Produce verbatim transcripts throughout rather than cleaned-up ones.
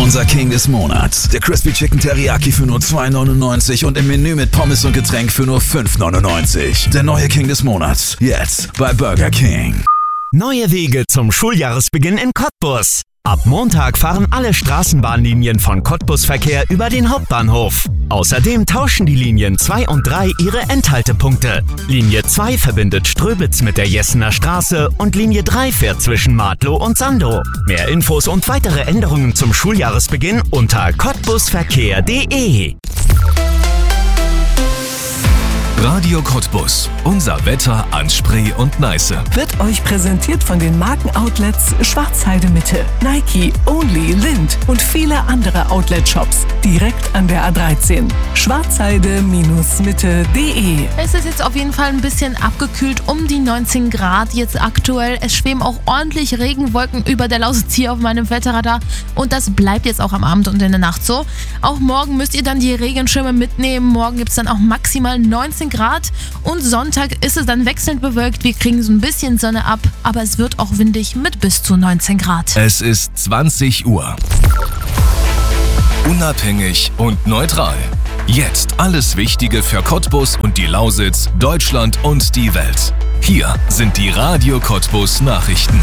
Unser King des Monats. Der Crispy Chicken Teriyaki für nur zwei neunundneunzig und im Menü mit Pommes und Getränk für nur fünf neunundneunzig. Der neue King des Monats. Jetzt bei Burger King. Neue Wege zum Schuljahresbeginn in Cottbus. Ab Montag fahren alle Straßenbahnlinien von Cottbus-Verkehr über den Hauptbahnhof. Außerdem tauschen die Linien zwei und drei ihre Endhaltepunkte. Linie zwei verbindet Ströbitz mit der Jessener Straße und Linie drei fährt zwischen Martlow und Sandow. Mehr Infos und weitere Änderungen zum Schuljahresbeginn unter cottbusverkehr punkt de. Radio Cottbus. Unser Wetter an Spree und Neiße. Wird euch präsentiert von den Markenoutlets Schwarzheide Mitte, Nike, Only, Lind und viele andere Outlet-Shops direkt an der A dreizehn. schwarzheide Mitte punkt de. Es ist jetzt auf jeden Fall ein bisschen abgekühlt, um die neunzehn Grad jetzt aktuell. Es schweben auch ordentlich Regenwolken über der Lausitz hier auf meinem Wetterradar und das bleibt jetzt auch am Abend und in der Nacht so. Auch morgen müsst ihr dann die Regenschirme mitnehmen. Morgen gibt es dann auch maximal neunzehn Grad und Sonntag ist es dann wechselnd bewölkt. Wir kriegen so ein bisschen Sonne ab, aber es wird auch windig mit bis zu neunzehn Grad. Es ist zwanzig Uhr. Unabhängig und neutral. Jetzt alles Wichtige für Cottbus und die Lausitz, Deutschland und die Welt. Hier sind die Radio Cottbus Nachrichten.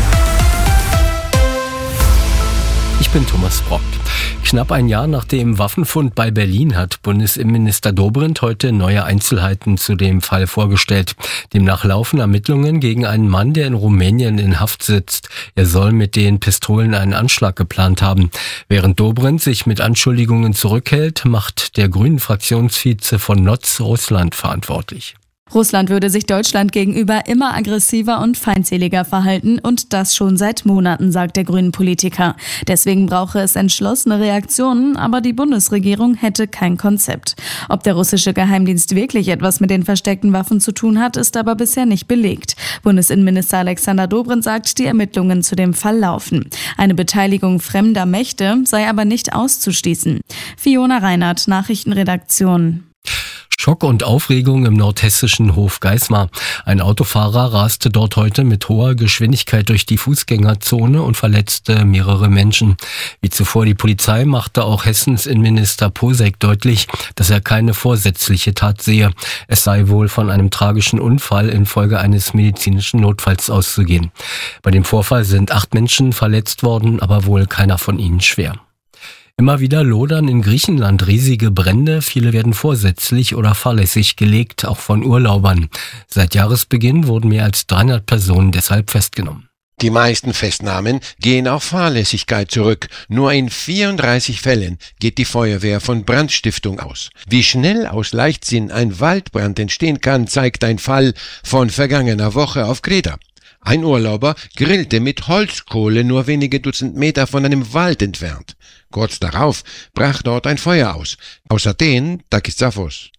Ich bin Thomas Brock. Knapp ein Jahr nach dem Waffenfund bei Berlin hat Bundesinnenminister Dobrindt heute neue Einzelheiten zu dem Fall vorgestellt. Demnach laufen Ermittlungen gegen einen Mann, der in Rumänien in Haft sitzt. Er soll mit den Pistolen einen Anschlag geplant haben. Während Dobrindt sich mit Anschuldigungen zurückhält, macht der Grünen-Fraktionsvize von Notz Russland verantwortlich. Russland würde sich Deutschland gegenüber immer aggressiver und feindseliger verhalten und das schon seit Monaten, sagt der Grünen-Politiker. Deswegen brauche es entschlossene Reaktionen, aber die Bundesregierung hätte kein Konzept. Ob der russische Geheimdienst wirklich etwas mit den versteckten Waffen zu tun hat, ist aber bisher nicht belegt. Bundesinnenminister Alexander Dobrindt sagt, die Ermittlungen zu dem Fall laufen. Eine Beteiligung fremder Mächte sei aber nicht auszuschließen. Fiona Reinhardt, Nachrichtenredaktion. Schock und Aufregung im nordhessischen Hof Geismar. Ein Autofahrer raste dort heute mit hoher Geschwindigkeit durch die Fußgängerzone und verletzte mehrere Menschen. Wie zuvor die Polizei machte auch Hessens Innenminister Posek deutlich, dass er keine vorsätzliche Tat sehe. Es sei wohl von einem tragischen Unfall infolge eines medizinischen Notfalls auszugehen. Bei dem Vorfall sind acht Menschen verletzt worden, aber wohl keiner von ihnen schwer. Immer wieder lodern in Griechenland riesige Brände. Viele werden vorsätzlich oder fahrlässig gelegt, auch von Urlaubern. Seit Jahresbeginn wurden mehr als dreihundert Personen deshalb festgenommen. Die meisten Festnahmen gehen auf Fahrlässigkeit zurück. Nur in vierunddreißig Fällen geht die Feuerwehr von Brandstiftung aus. Wie schnell aus Leichtsinn ein Waldbrand entstehen kann, zeigt ein Fall von vergangener Woche auf Kreta. Ein Urlauber grillte mit Holzkohle nur wenige Dutzend Meter von einem Wald entfernt. Kurz darauf brach dort ein Feuer aus. Aus Athen, Takis Zaphos.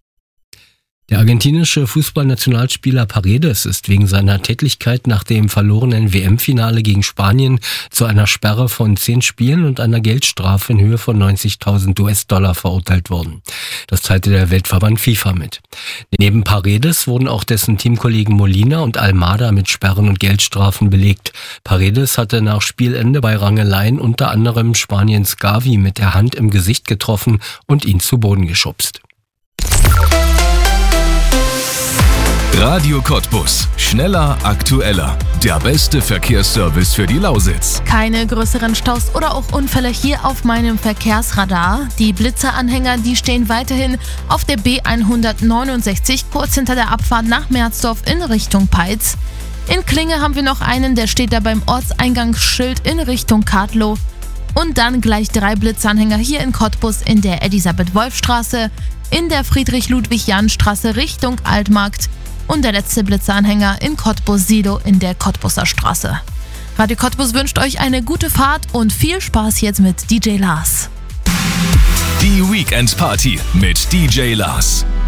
Der argentinische Fußballnationalspieler Paredes ist wegen seiner Tätlichkeit nach dem verlorenen W M-Finale gegen Spanien zu einer Sperre von zehn Spielen und einer Geldstrafe in Höhe von neunzigtausend US-Dollar verurteilt worden. Das teilte der Weltverband FIFA mit. Neben Paredes wurden auch dessen Teamkollegen Molina und Almada mit Sperren und Geldstrafen belegt. Paredes hatte nach Spielende bei Rangeleien unter anderem Spaniens Gavi mit der Hand im Gesicht getroffen und ihn zu Boden geschubst. Radio Cottbus. Schneller, aktueller. Der beste Verkehrsservice für die Lausitz. Keine größeren Staus oder auch Unfälle hier auf meinem Verkehrsradar. Die Blitzeranhänger, die stehen weiterhin auf der B hundertneunundsechzig, kurz hinter der Abfahrt nach Merzdorf in Richtung Peitz. In Klinge haben wir noch einen, der steht da beim Ortseingangsschild in Richtung Kadlow. Und dann gleich drei Blitzanhänger hier in Cottbus in der Elisabeth-Wolf-Straße, in der Friedrich-Ludwig-Jahn-Straße Richtung Altmarkt und der letzte Blitzanhänger in Cottbus-Sido in der Cottbuser Straße. Radio Cottbus wünscht euch eine gute Fahrt und viel Spaß jetzt mit D J Lars. Die Weekend Party mit D J Lars.